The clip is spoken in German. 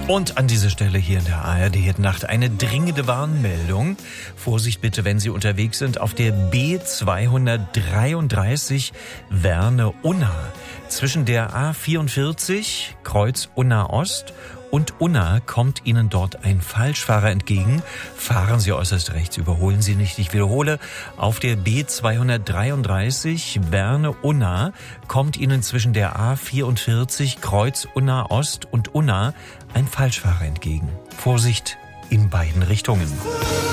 Und an dieser Stelle hier in der ARD-Nacht eine dringende Warnmeldung. Vorsicht bitte, wenn Sie unterwegs sind auf der B233 Werne-Unna. Zwischen der A44 Kreuz Unna Ost und Unna kommt Ihnen dort ein Falschfahrer entgegen. Fahren Sie äußerst rechts, überholen Sie nicht. Ich wiederhole, auf der B233 Werne-Unna kommt Ihnen zwischen der A44 Kreuz Unna Ost und Unna ein Falschfahrer entgegen. Vorsicht in beiden Richtungen.